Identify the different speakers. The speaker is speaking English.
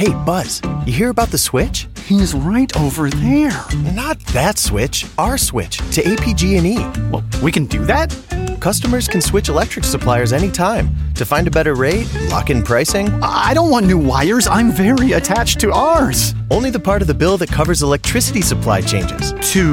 Speaker 1: Hey, Buzz, you hear about the switch?
Speaker 2: He's right over there.
Speaker 1: Not that switch, our switch to APG&E.
Speaker 2: Well, we can do that?
Speaker 1: Customers can switch electric suppliers anytime to find a better rate, lock in pricing.
Speaker 2: I don't want new wires. I'm very attached to ours.
Speaker 1: Only the part of the bill that covers electricity supply changes.
Speaker 2: To